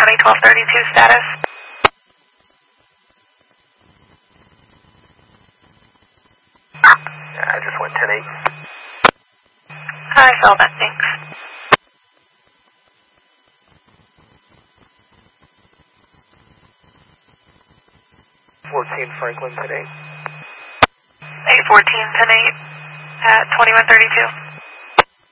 2012-32 status. I just went 10-8. I saw that, thanks. 14 Franklin 10-8. 814-10-8 at 2132.